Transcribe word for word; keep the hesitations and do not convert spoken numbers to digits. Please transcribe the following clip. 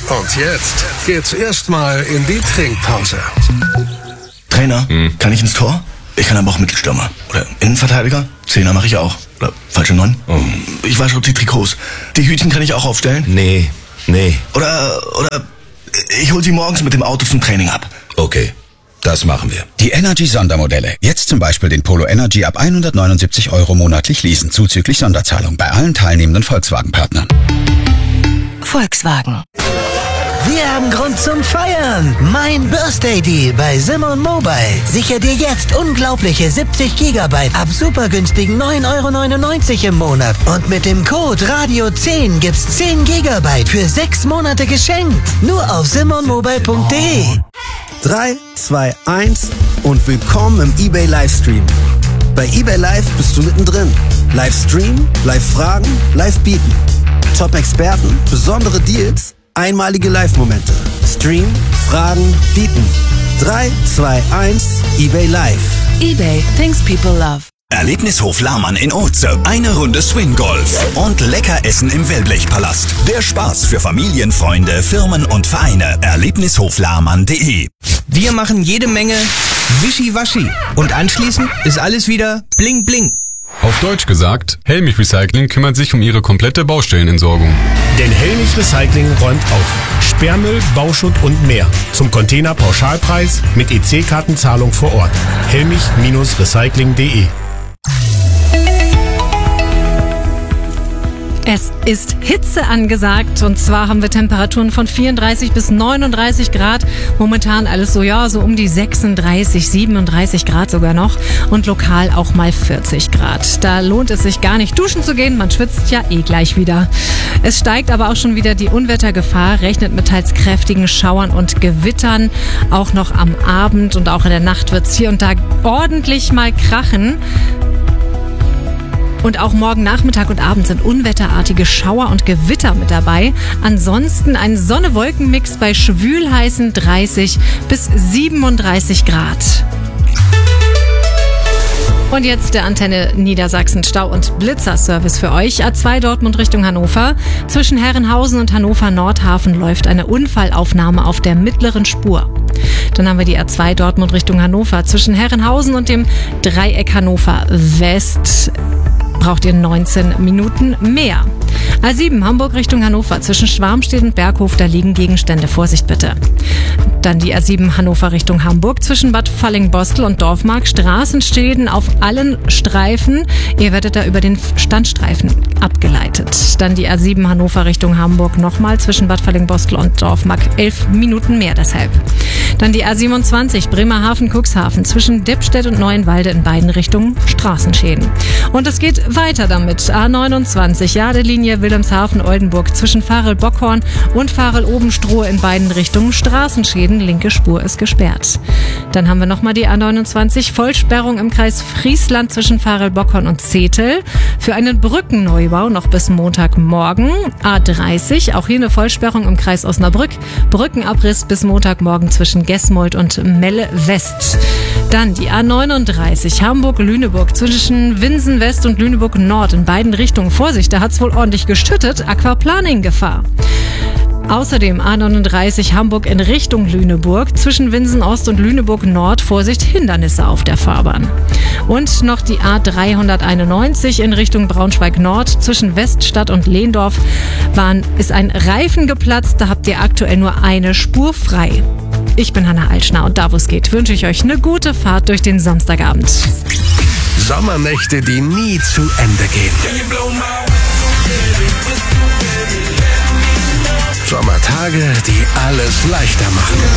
Und jetzt geht's erstmal in die Trinkpause. Trainer, hm. kann ich ins Tor? Ich kann aber auch Mittelstürmer. Oder Innenverteidiger? Zehner mache ich auch. Oder falsche Neun? Oh. Ich wasche die Trikots. Die Hütchen kann ich auch aufstellen? Nee, nee. Oder, oder ich hol sie morgens mit dem Auto zum Training ab. Okay, das machen wir. Die Energy-Sondermodelle. Jetzt zum Beispiel den Polo Energy ab hundertneunundsiebzig Euro monatlich leasen, zuzüglich Sonderzahlung bei allen teilnehmenden Volkswagen-Partnern. Volkswagen. Wir haben Grund zum Feiern. Mein Birthday Deal bei Simon Mobile. Sicher dir jetzt unglaubliche siebzig Gigabyte ab super günstigen neun Euro neunundneunzig im Monat. Und mit dem Code Radio zehn gibt's zehn Gigabyte für sechs Monate geschenkt. Nur auf simon mobile punkt de. drei, zwei, eins und willkommen im eBay Livestream. Bei eBay Live bist du mittendrin. Livestream, Live-Fragen, Live-Bieten. Top-Experten, besondere Deals, einmalige Live-Momente. Stream, Fragen, Bieten. drei, zwei, eins, eBay Live. eBay, things people love. Erlebnishof Lahmann in Oetze. Eine Runde Swing-Golf und lecker Essen im Wellblechpalast. Der Spaß für Familien, Freunde, Firmen und Vereine. Erlebnishof lahmann punkt de. Wir machen jede Menge Wischiwaschi. Und anschließend ist alles wieder bling bling. Auf Deutsch gesagt, Helmich Recycling kümmert sich um ihre komplette Baustellenentsorgung. Denn Helmich Recycling räumt auf. Sperrmüll, Bauschutt und mehr. Zum Containerpauschalpreis mit E C-Kartenzahlung vor Ort. helmich Recycling punkt de. Es ist Hitze angesagt und zwar haben wir Temperaturen von vierunddreißig bis neununddreißig Grad. Momentan alles so, ja, so um die sechsunddreißig, siebenunddreißig Grad sogar noch und lokal auch mal vierzig Grad. Da lohnt es sich gar nicht duschen zu gehen, man schwitzt ja eh gleich wieder. Es steigt aber auch schon wieder die Unwettergefahr, rechnet mit teils kräftigen Schauern und Gewittern. Auch noch am Abend und auch in der Nacht wird es hier und da ordentlich mal krachen. Und auch morgen Nachmittag und Abend sind unwetterartige Schauer und Gewitter mit dabei. Ansonsten ein Sonne-Wolken-Mix bei schwülheißen dreißig bis siebenunddreißig Grad. Und jetzt der Antenne Niedersachsen Stau- und Blitzer-Service für euch. A zwei Dortmund Richtung Hannover. Zwischen Herrenhausen und Hannover Nordhafen läuft eine Unfallaufnahme auf der mittleren Spur. Dann haben wir die A zwei Dortmund Richtung Hannover. Zwischen Herrenhausen und dem Dreieck Hannover West braucht ihr neunzehn Minuten mehr. A sieben Hamburg Richtung Hannover. Zwischen Schwarmstedt und Berghof, da liegen Gegenstände. Vorsicht bitte. Dann die A sieben Hannover Richtung Hamburg. Zwischen Bad Fallingbostel und Dorfmark. Straßenschäden auf allen Streifen. Ihr werdet da über den Standstreifen abgeleitet. Dann die A sieben Hannover Richtung Hamburg nochmal. Zwischen Bad Fallingbostel und Dorfmark. elf Minuten mehr deshalb. Dann die A siebenundzwanzig Bremerhaven-Cuxhaven. Zwischen Deppstedt und Neuenwalde in beiden Richtungen Straßenschäden. Und es geht weiter damit. A neunundzwanzig Jadelinie Wilhelmshaven-Oldenburg. Zwischen Farel-Bockhorn und Farel-Obenstrohe in beiden Richtungen Straßenschäden. Linke Spur ist gesperrt. Dann haben wir nochmal die A neunundzwanzig Vollsperrung im Kreis Friesland zwischen Farel-Bockhorn und Zetel. Für einen Brückenneubau noch bis Montagmorgen. A dreißig, auch hier eine Vollsperrung im Kreis Osnabrück. Brückenabriss bis Montagmorgen zwischen Gesmold und Melle West. Dann die A neununddreißig Hamburg-Lüneburg zwischen Winsen West und Lüneburg Nord in beiden Richtungen. Vorsicht, da hat's wohl ordentlich gestüttet. Aquaplaning-Gefahr. Außerdem A neununddreißig Hamburg in Richtung Lüneburg. Zwischen Winsen Ost und Lüneburg Nord. Vorsicht, Hindernisse auf der Fahrbahn. Und noch die A dreihunderteinundneunzig in Richtung Braunschweig Nord. Zwischen Weststadt und Lehndorf waren, ist ein Reifen geplatzt. Da habt ihr aktuell nur eine Spur frei. Ich bin Hanna Altschner und da, wo es geht, wünsche ich euch eine gute Fahrt durch den Samstagabend. Sommernächte, die nie zu Ende gehen. Sommertage, die alles leichter machen.